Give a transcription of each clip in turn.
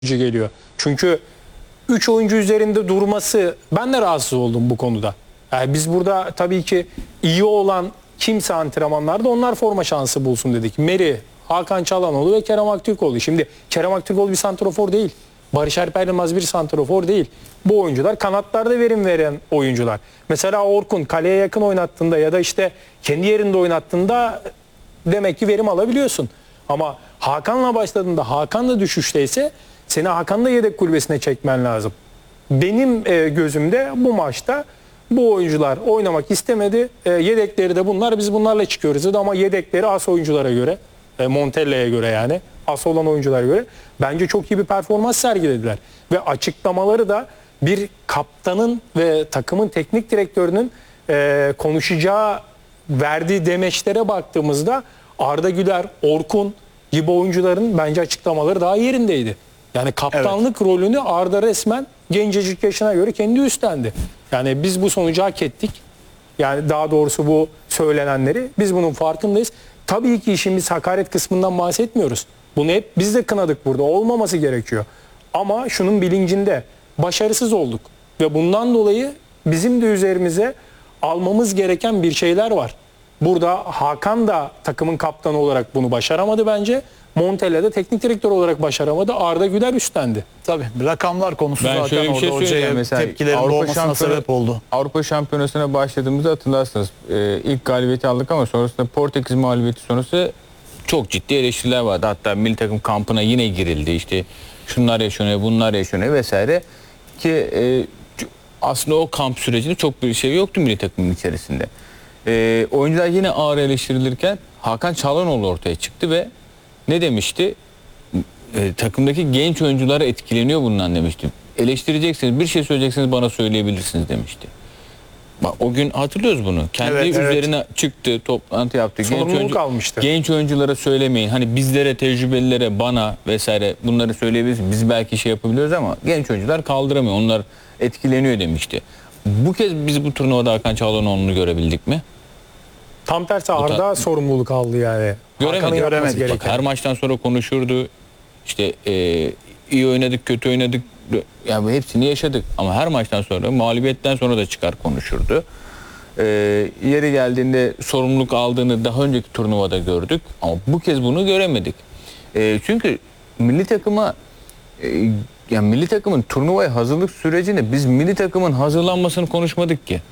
geliyor. Çünkü 3 oyuncu üzerinde durması, ben de rahatsız oldum bu konuda. Yani biz burada tabii ki iyi olan kimse antrenmanlarda onlar forma şansı bulsun dedik. Meri, Hakan Çalhanoğlu ve Kerem Aktürkoğlu. Şimdi Kerem Aktürkoğlu bir santrafor değil. Barış Alper Yılmaz bir santrafor değil. Bu oyuncular kanatlarda verim veren oyuncular. Mesela Orkun kaleye yakın oynattığında ya da işte kendi yerinde oynattığında demek ki verim alabiliyorsun. Ama Hakan'la başladığında, Hakan'la düşüşteyse seni Hakan'la yedek kulübesine çekmen lazım. Benim gözümde bu maçta bu oyuncular oynamak istemedi. Yedekleri de bunlar. Biz bunlarla çıkıyoruz dedi ama yedekleri as oyunculara göre, Montella'ya göre yani as olan oyunculara göre bence çok iyi bir performans sergilediler. Ve açıklamaları da bir kaptanın ve takımın teknik direktörünün konuşacağı, verdiği demeçlere baktığımızda Arda Güler, Orkun gibi oyuncuların bence açıklamaları daha yerindeydi. Yani kaptanlık rolünü Arda resmen gencecik yaşına göre kendi üstlendi. Yani biz bu sonucu hak ettik. Yani daha doğrusu bu söylenenleri biz bunun farkındayız. Tabii ki işimiz hakaret kısmından bahsetmiyoruz. Bunu hep biz de kınadık burada. Olmaması gerekiyor. Ama şunun bilincinde başarısız olduk. Ve bundan dolayı bizim de üzerimize almamız gereken bir şeyler var. Burada Hakan da takımın kaptanı olarak bunu başaramadı bence. Montella da teknik direktör olarak başaramadı. Arda Güler üstlendi. Tabii rakamlar konusu Ben zaten şöyle bir şey orada hocaya mesela tepkilerin doğmasına sebep oldu. Avrupa Şampiyonası'na başladığımızda hatırlarsınız. İlk galibiyeti aldık ama sonrasında Portekiz mağlubiyeti sonrası çok ciddi eleştiriler vardı. Hatta milli takım kampına yine girildi. İşte şunlar yaşanıyor, bunlar yaşanıyor vesaire. Ki aslında o kamp sürecinde çok bir şey yoktu milli takımın içerisinde. Oyuncular yine ağır eleştirilirken Hakan Çalhanoğlu ortaya çıktı ve ne demişti? Takımdaki genç oyuncular etkileniyor bundan demişti. Eleştireceksiniz, bir şey söyleyeceksiniz bana söyleyebilirsiniz demişti. Bak, o gün hatırlıyoruz bunu. Kendi üzerine çıktı, toplantı yaptı. Sorumluluk almıştı. Genç oyunculara söylemeyin. Hani bizlere, tecrübelilere, bana vesaire bunları söyleyebilirsiniz. Biz belki şey yapabiliyoruz ama genç oyuncular kaldıramıyor. Onlar etkileniyor demişti. Bu kez biz bu turnuvada Hakan Çalhanoğlu'nu görebildik mi? Tam tersi Arda sorumluluk aldı yani. Göremedik. Her maçtan sonra konuşurdu. İşte iyi oynadık, kötü oynadık. Yani hepsini yaşadık. Ama her maçtan sonra, mağlubiyetten sonra da çıkar konuşurdu. Yeri geldiğinde sorumluluk aldığını daha önceki turnuvada gördük. Ama bu kez bunu göremedik. Çünkü milli takıma yani milli takımın turnuvaya hazırlık sürecini biz milli takımın hazırlanmasını konuşmadık ki.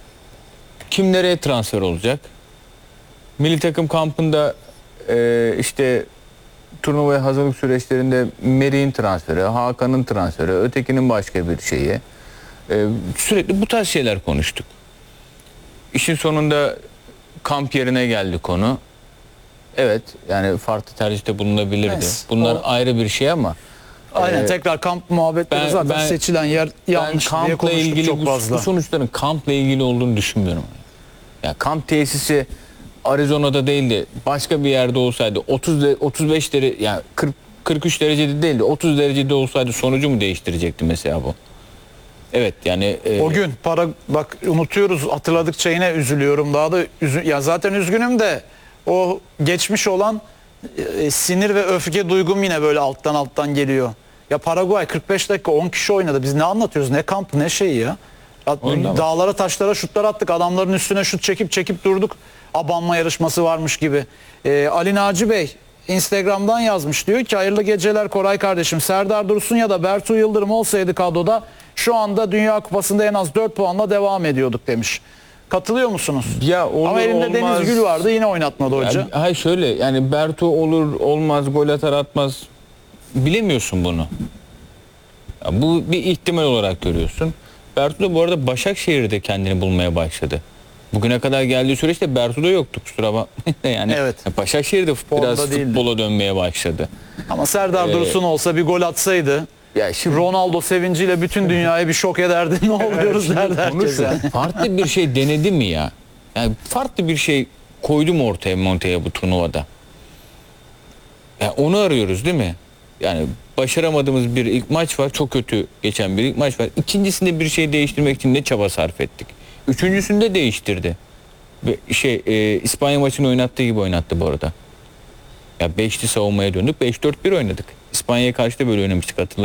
Kim nereye transfer olacak? Milli takım kampında işte turnuvaya hazırlık süreçlerinde Meri'nin transferi, Hakan'ın transferi, ötekinin başka bir şeyi. Sürekli bu tarz şeyler konuştuk. İşin sonunda kamp yerine geldi konu. Evet, yani farklı tercihte bulunabilirdi. Evet, bunlar ayrı bir şey ama aynen tekrar kamp muhabbetleri zaten seçilen yer yanlış diye kampla konuştuk ilgili çok fazla. Bu sonuçların kampla ilgili olduğunu düşünmüyorum. Ya kamp tesisi Arizona'da değil de başka bir yerde olsaydı 35 derece yani 43 derecede değil de 30 derecede olsaydı sonucu mu değiştirecekti mesela bu? Evet yani o gün bak unutuyoruz, hatırladıkça yine üzülüyorum. Daha da ya zaten üzgünüm de o geçmiş olan sinir ve öfke duygum yine böyle alttan geliyor. Ya Paraguay 45 dakika 10 kişi oynadı. Biz ne anlatıyoruz? Ne kampı, ne şeyi ya? Dağlara taşlara şutlar attık. Adamların üstüne şut çekip durduk. Abanma yarışması varmış gibi. Ali Naci Bey Instagram'dan yazmış. Diyor ki hayırlı geceler Koray kardeşim. Serdar Dursun ya da Bertu Yıldırım olsaydı kadroda şu anda Dünya Kupası'nda en az 4 puanla devam ediyorduk demiş. Katılıyor musunuz? Ya olur, ama elinde olmaz. Deniz Gül vardı, yine oynatmadı hoca. Hayır şöyle yani Bertu olur olmaz, gol atar atmaz, bilemiyorsun bunu. Ya, bu bir ihtimal olarak görüyorsun. Bertu da bu arada Başakşehir'de kendini bulmaya başladı. Bugüne kadar geldiği süreçte Bertu'da yoktu, kusura bakmayın yani. Evet. Başakşehir'de biraz futbola dönmeye başladı. Ama Serdar Dursun olsa bir gol atsaydı ya şimdi Ronaldo sevinciyle bütün dünyayı bir şok ederdi. Ne oluyoruz derdi herkes yani. Farklı bir şey denedi mi ya? Yani farklı bir şey koydu mu ortaya Montella bu turnuvada? Yani onu arıyoruz değil mi? Yani başaramadığımız bir ilk maç var. Çok kötü geçen bir ilk maç var. İkincisinde bir şey değiştirmek için ne çaba sarf ettik. Üçüncüsünde değiştirdi. İspanya maçını oynattığı gibi oynattı bu arada. Ya 5'li savunmaya döndük. 5-4-1 oynadık. İspanya'ya karşı da böyle oynamıştık, hatırlar.